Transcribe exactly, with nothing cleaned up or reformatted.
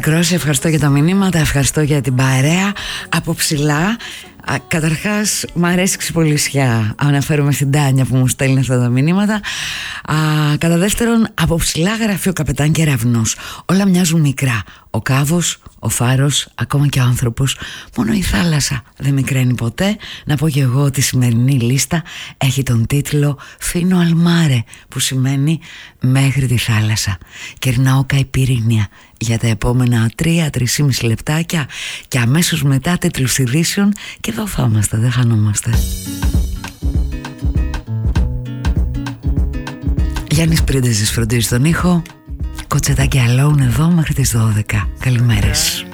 μικρό, σε ευχαριστώ για τα μηνύματα, ευχαριστώ για την παρέα. Από ψηλά, καταρχάς μ' αρέσει ξυπολισιά. Αναφέρομαι στην Τάνια που μου στέλνει αυτά τα μηνύματα. Α, κατά δεύτερον, από ψηλά γράφει ο καπετάν Κεραυνός. Όλα μοιάζουν μικρά. Ο κάβος, ο φάρος, ακόμα και ο άνθρωπος. Μόνο η θάλασσα δεν μικραίνει ποτέ. Να πω και εγώ ότι η σημερινή λίστα έχει τον τίτλο Φίνο Αλμάρε, που σημαίνει μέχρι τη θάλασσα. Κερνάω καϊπυρίνια για τα επόμενα τρία τρισήμισι λεπτάκια και αμέσως μετά τίτλους ειδήσεων. Και εδώ θα είμαστε, δεν χανόμαστε. Γιάννης Πρίντεζης φροντίζει τον ήχο. Κοτσετάκι Alone εδώ μέχρι τις δώδεκα. Καλημέρες.